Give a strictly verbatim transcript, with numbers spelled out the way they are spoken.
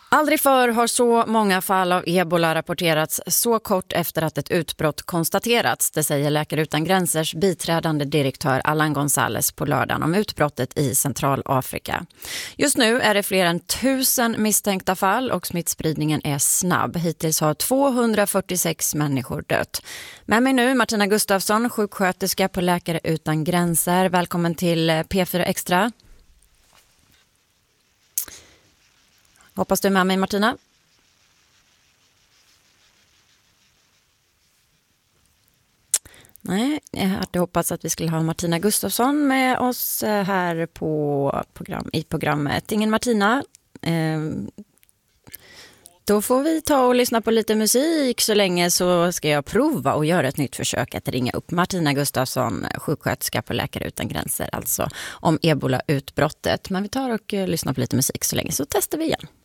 Aldrig förr har så många fall av ebola rapporterats så kort efter att ett utbrott konstaterats. Det säger Läkare utan gränsers biträdande direktör Alan González på lördagen om utbrottet i Centralafrika. Just nu är det fler än tusen misstänkta fall och smittspridningen är snabb. Hittills har tvåhundrafyrtiosex människor dött. Med mig nu Martina Gustafsson, sjuksköterska på Läkare utan gränser. Välkommen till P fyra Extra. Hoppas du är med mig, Martina. Nej, jag hade hoppats att vi skulle ha Martina Gustafsson med oss här på program, i programmet. Ingen Martina. Eh, då får vi ta och lyssna på lite musik. Så länge så ska jag prova och göra ett nytt försök att ringa upp Martina Gustafsson, sjuksköterska på Läkare utan gränser, alltså om ebola-utbrottet. Men vi tar och lyssnar på lite musik så länge, så testar vi igen.